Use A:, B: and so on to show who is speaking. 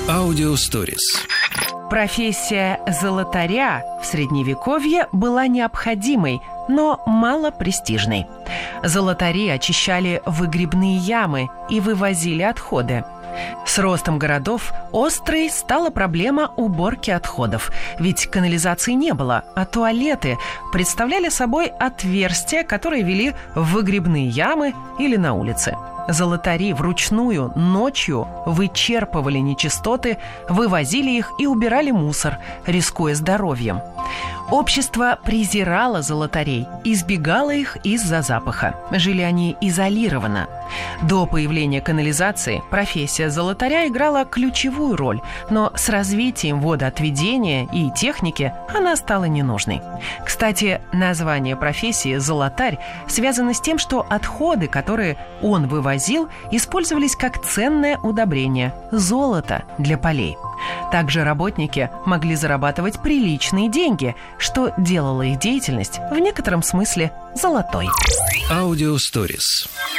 A: Аудиосторис.
B: Профессия золотаря в Средневековье была необходимой, но мало престижной. Золотари очищали выгребные ямы и вывозили отходы. С ростом городов острой стала проблема уборки отходов, ведь канализации не было, а туалеты представляли собой отверстия, которые вели в выгребные ямы или на улице. Золотари вручную ночью вычерпывали нечистоты, вывозили их и убирали мусор, рискуя здоровьем. Общество презирало золотарей, избегало их из-за запаха. Жили они изолированно. До появления канализации профессия золотаря играла ключевую роль, но с развитием водоотведения и техники она стала ненужной. Кстати, название профессии «золотарь» связано с тем, что отходы, которые он вывозил, использовались как ценное удобрение – золото для полей. Также работники могли зарабатывать приличные деньги, что делало их деятельность в некотором смысле золотой.
A: Аудиосторис.